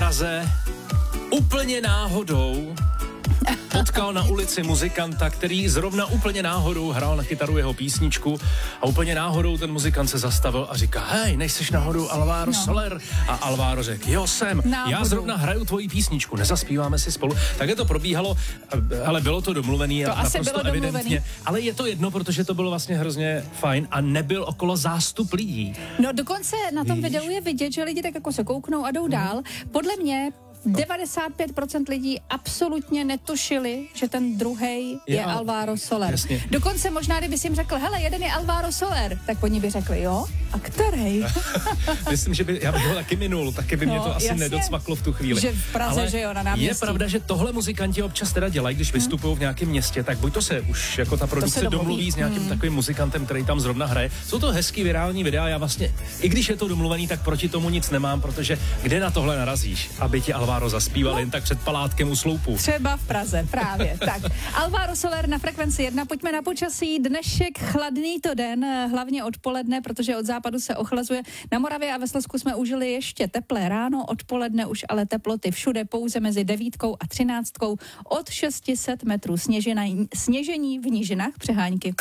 Praze úplně náhodou potkal na ulici muzikanta, který zrovna úplně náhodou hrál na kytaru jeho písničku a úplně náhodou ten muzikant se zastavil a říká: hej, nejseš náhodou Alvaro Soler? A Alvaro řekl: jo, jsem, já zrovna hraju tvoji písničku, nezaspíváme si spolu. Také to probíhalo, ale bylo to domluvený a naprosto evidentně. Ale je to jedno, protože to bylo vlastně hrozně fajn a nebyl okolo zástup lidí. No dokonce na tom videu je vidět, že lidi tak jako se kouknou a jdou dál. Podle mě 95% lidí absolutně netušili, že ten druhej je Alvaro Soler. Jasně. Dokonce možná, kdyby si jim řekl, hele, jeden je Alvaro Soler, tak oni by řekli, jo, a který? Myslím, že já bych ho taky minul, taky by mě to asi nedocvaklo v tu chvíli. Že v Praze, ale že jo, na náměstí. Je pravda, že tohle muzikanti občas teda dělají, když vystupují v nějakém městě, tak buď to se už jako ta produkce domluví s nějakým takovým muzikantem, který tam zrovna hraje. Jsou to hezký virální videa, já vlastně, i když je to domluvený, tak proti tomu nic nemám, protože kde na tohle narazíš, aby ti Alvaro zaspíval jen tak před palátkem u sloupu. Třeba v Praze, právě. Tak, Alvaro Soler na Frekvenci 1. Pojďme na počasí. Dnešek chladný to den, hlavně odpoledne, protože od západu se ochlazuje. Na Moravě a ve Slezsku jsme užili ještě teplé ráno, odpoledne už ale teploty všude pouze mezi 9 a 13. Od 600 metrů sněžení v nížinách přehánky.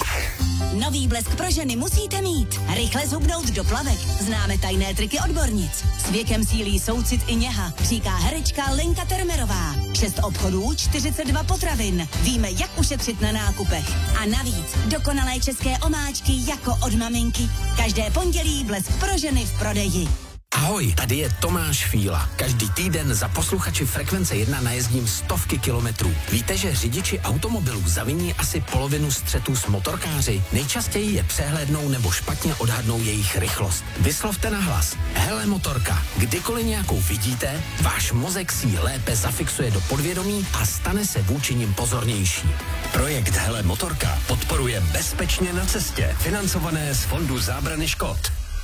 Nový blesk pro ženy musíte mít. Rychle zhubnout do plavek. Známe tajné triky odbornic. S věkem sílí soucit i něha, říká herečka Lenka Termerová. 6 obchodů, 42 potravin. Víme, jak ušetřit na nákupech. A navíc dokonalé české omáčky jako od maminky. Každé pondělí blesk pro ženy v prodeji. Ahoj, tady je Tomáš Fíla. Každý týden za posluchači Frekvence 1 najezdím stovky kilometrů. Víte, že řidiči automobilů zaviní asi polovinu střetů s motorkáři? Nejčastěji je přehlédnou nebo špatně odhadnou jejich rychlost. Vyslovte nahlas: hele motorka. Kdykoliv nějakou vidíte, váš mozek si ji lépe zafixuje do podvědomí a stane se vůči nim pozornější. Projekt Hele motorka podporuje Bezpečně na cestě, financované z Fondu zábrany škod.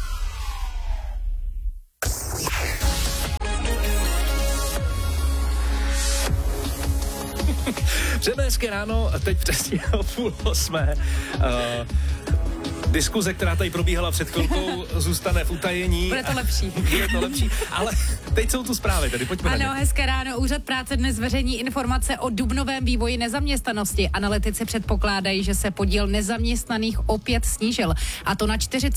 Přejeme hezké ráno, teď přesně o 7:30. Diskuze, která tady probíhala před chvilkou, zůstane v utajení. Bude to lepší, ale teď jsou tu zprávy, tedy pojďme na ně. Ano, hezké ráno. Úřad práce dnes zveřejní informace o dubnovém vývoji nezaměstnanosti. Analytici předpokládají, že se podíl nezaměstnaných opět snížil, a to na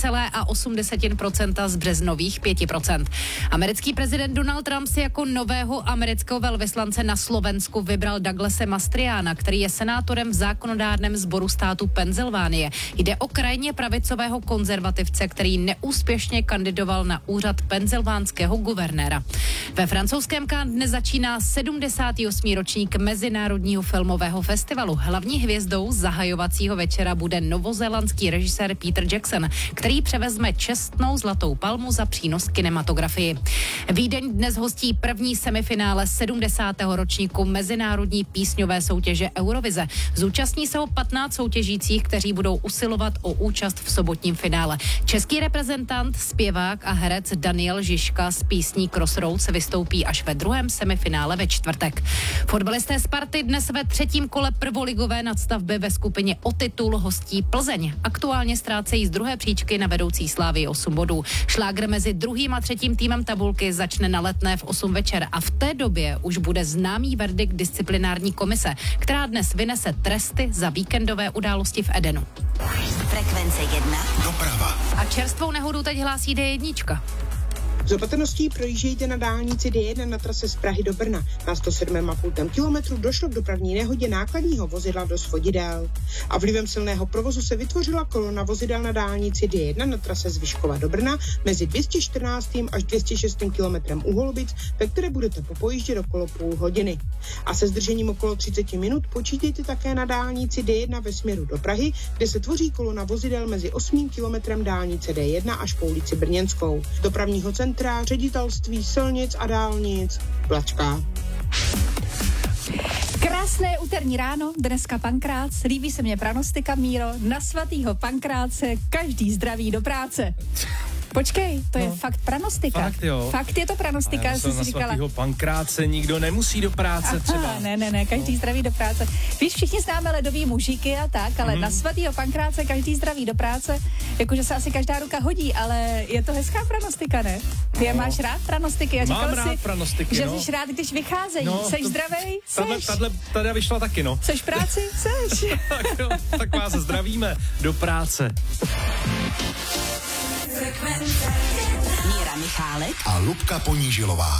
4,8% z březnových 5%. Americký prezident Donald Trump si jako nového amerického velvyslance na Slovensku vybral Douglase Mastriana, který je senátorem v zákonodárném sboru státu Pensylvánie. Jde o krajně pravicového konzervativce, který neúspěšně kandidoval na úřad pensylvánského guvernéra. Ve francouzském Cannes dnes začíná 78. ročník Mezinárodního filmového festivalu. Hlavní hvězdou zahajovacího večera bude novozélandský režisér Peter Jackson, který převezme čestnou zlatou palmu za přínos kinematografii. Vídeň dnes hostí první semifinále 70. ročníku Mezinárodní písňové soutěže Eurovize. Zúčastní se ho 15 soutěžících, kteří budou usilovat o účast v sobotním finále. Český reprezentant, zpěvák a herec Daniel Žižka s písní Crossroads vystoupí až ve druhém semifinále ve čtvrtek. Fotbalisté Sparty dnes ve třetím kole prvoligové nadstavby ve skupině o titul hostí Plzeň. Aktuálně ztrácejí z druhé příčky na vedoucí Slávii 8 bodů. Šlágr mezi druhým a třetím týmem tabulky začne na Letné v 8 večer a v té době už bude známý verdikt disciplinární komise, která dnes vynese tresty za víkendové události v Edenu. Frekvence 1. Doprava. A čerstvou nehodu teď hlásí D1. Z opatrností projíždějte na dálnici D1 na trase z Prahy do Brna. Na 107,5 kilometru došlo k dopravní nehodě nákladního vozidla do svodidel. A vlivem silného provozu se vytvořila kolona vozidel na dálnici D1 na trase z Vyškova do Brna mezi 214. až 206. kilometrem u Holubic, ve které budete popojíždět okolo půl hodiny. A se zdržením okolo 30 minut počítejte také na dálnici D1 ve směru do Prahy, kde se tvoří kolona vozidel mezi 8. kilometrem dálnice D1 až po ulici Brněnskou. Z dopravního centra Ředitelství silnic a dálnic Plačka. Krásné úterní ráno, dneska Pankrác, líbí se mě pranostika, Míro, na svatýho Pankráce každý zdraví do práce. Počkej, to je fakt pranostika. Fakt, jo. Fakt je to pranostika, já jsem si na říkala. svatýho Pankráce nikdo nemusí do práce třeba. Ne, každý zdraví do práce. Víš, všichni známe ledový mužíky a tak, ale na svatýho Pankráce každý zdraví do práce, jakože se asi každá ruka hodí, ale je to hezká pranostika, ne? Ty je máš rád pranostiky? Mám rád pranostiky, že jsi rád, když vycházejí. Seš zdravej? Seš. Tahle vyšla taky, no. Seš v práci? Seš. tak vás zdravíme do práce. Míra Michálek a Lubka Ponížilová.